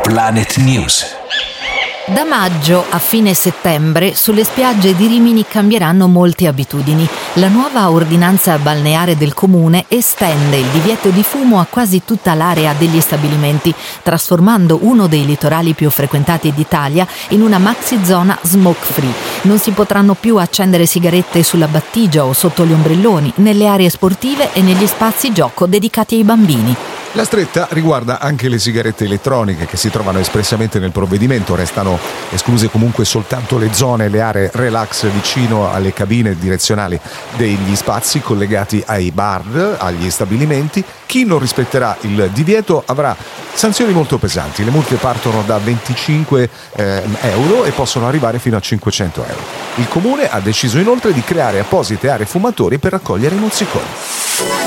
Planet News. Da maggio a fine settembre sulle spiagge di Rimini cambieranno molte abitudini. La nuova ordinanza balneare del comune estende il divieto di fumo a quasi tutta l'area degli stabilimenti, trasformando uno dei litorali più frequentati d'Italia in una maxi zona smoke free. Non si potranno più accendere sigarette sulla battigia o sotto gli ombrelloni, nelle aree sportive e negli spazi gioco dedicati ai bambini. La stretta riguarda anche le sigarette elettroniche che si trovano espressamente nel provvedimento. Restano escluse comunque soltanto le zone e le aree relax vicino alle cabine direzionali degli spazi collegati ai bar, agli stabilimenti. Chi non rispetterà il divieto avrà sanzioni molto pesanti. Le multe partono da 25 euro e possono arrivare fino a 500 euro. Il comune ha deciso inoltre di creare apposite aree fumatori per raccogliere i mozziconi.